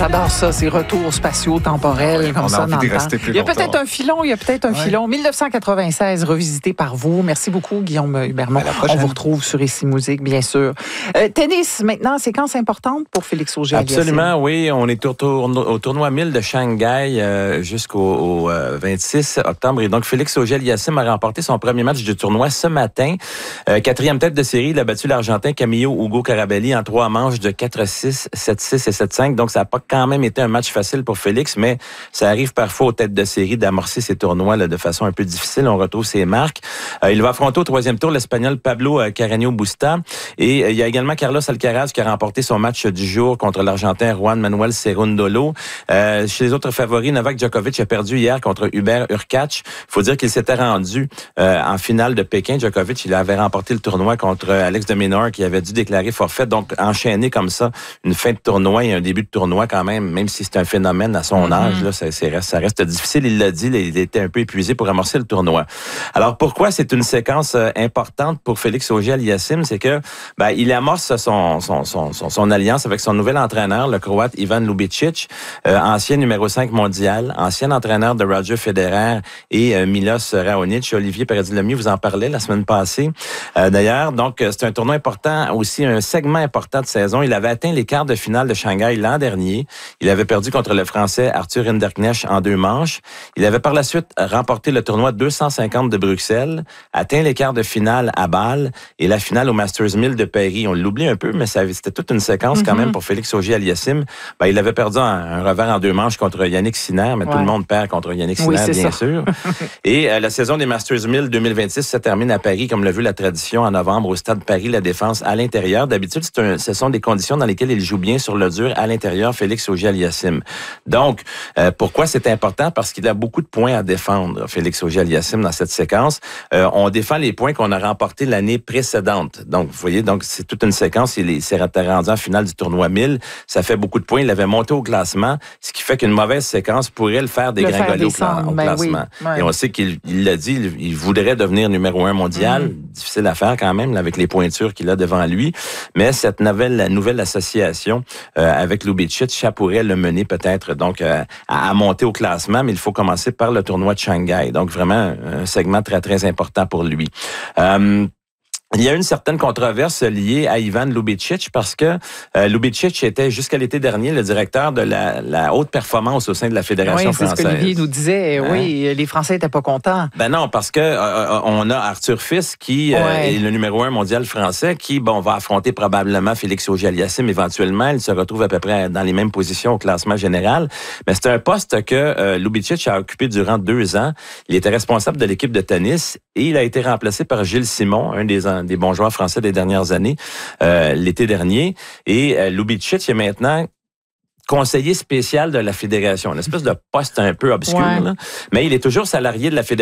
j'adore ça, ces retours spatiaux, temporels, comme ça, dans le temps. Il y a peut-être un filon, 1996, revisité par vous. Merci beaucoup, Guillaume Hubermont. On vous retrouve sur Ici Musique, bien sûr. Tennis, maintenant, séquence importante pour Félix Auger-Aliassime. Absolument, oui. On est au tournoi 1000 de Shanghai jusqu'au 26 octobre. Et donc, Félix Auger-Aliassime a remporté son premier match du tournoi ce matin. Quatrième tête de série, il a battu l'Argentin Camillo Hugo Carabelli en 3 manches de 4-6, 7-6 et 7-5. Donc, ça n'a pas quand même été un match facile pour Félix, mais ça arrive parfois aux têtes de série d'amorcer ces tournois là, de façon un peu difficile. On retrouve ses marques. Il va affronter au 3e tour l'Espagnol Pablo Carreño Busta. Et il y a également Carlos Alcaraz qui a remporté son match du jour contre l'Argentin Juan Manuel Cerúndolo. Chez les autres favoris, Novak Djokovic a perdu hier contre Hubert Hurkacz. Il faut dire qu'il s'était rendu en finale de Pékin. Djokovic, il avait remporté le tournoi contre Alex de Minaur qui avait dû déclarer forfait. Donc, enchaîner comme ça une fin de tournoi et un début de tournoi quand même si c'est un phénomène à son âge, là, ça reste difficile. Il l'a dit, il était un peu épuisé pour amorcer le tournoi. Alors, pourquoi c'est une séquence importante pour Félix Auger-Aliassime? C'est que il amorce son alliance avec son nouvel entraîneur, le Croate Ivan Lubicic, ancien numéro 5 mondial, ancien entraîneur de Roger Federer et Milos Raonic. Olivier Paradis-Lemieux vous en parlait la semaine passée. D'ailleurs, donc, c'est un tournoi important, aussi un segment important de saison. Il avait atteint les quarts de finale de Shanghai l'an dernier. Il avait perdu contre le Français Arthur Hinderknecht en 2 manches. Il avait par la suite remporté le tournoi 250 de Bruxelles, atteint les quarts de finale à Bâle et la finale au Masters 1000 de Paris. On l'oublie un peu, mais c'était toute une séquence quand même pour Félix Auger-Aliassime. Il avait perdu un revers en 2 manches contre Yannick Sinner, mais tout le monde perd contre Yannick Sinner, bien sûr. Et la saison des Masters 1000 2026 se termine à Paris, comme l'a vu la tradition, en novembre, au Stade Paris La Défense, à l'intérieur. D'habitude, ce sont des conditions dans lesquelles il joue bien sur le dur, à l'intérieur, Félix Auger-Aliassime. Donc, pourquoi c'est important? Parce qu'il a beaucoup de points à défendre, Félix Auger-Aliassime, dans cette séquence. On défend les points qu'on a remportés l'année précédente. Donc, vous voyez, donc c'est toute une séquence. Il s'est rendu en finale du tournoi 1000. Ça fait beaucoup de points. Il avait monté au classement, ce qui fait qu'une mauvaise séquence pourrait le faire dégringoler au classement. Oui. Et on sait qu'il l'a dit, il voudrait devenir numéro 1 mondial. Difficile à faire quand même, là, avec les pointures qu'il a devant lui. Mais cette nouvelle association avec Lubicic, ça pourrait le mener peut-être donc à monter au classement, mais il faut commencer par le tournoi de Shanghai. Donc vraiment un segment très, très important pour lui. Il y a une certaine controverse liée à Ivan Lubicic parce que Lubicic était jusqu'à l'été dernier le directeur de la haute performance au sein de la Fédération française. C'est ce qu'Olivier nous disait. Oui, les Français étaient pas contents. Non, parce que on a Arthur Fils qui est le numéro 1 mondial français qui va affronter probablement Félix Auger-Aliassime éventuellement. Il se retrouve à peu près dans les mêmes positions au classement général. Mais c'est un poste que Lubicic a occupé durant 2 ans. Il était responsable de l'équipe de tennis et il a été remplacé par Gilles Simon, un des bons joueurs français des dernières années, l'été dernier. Et Lubicic est maintenant conseiller spécial de la Fédération, une espèce de poste un peu obscur, là, mais il est toujours salarié de la Fédération.